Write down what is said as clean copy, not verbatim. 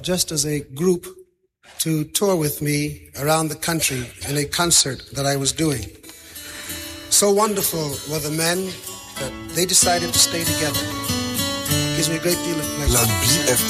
just as a group to tour with me around the country in a concert that I was doing. So wonderful were the men that they decided to stay together. Gives me a great deal of pleasure.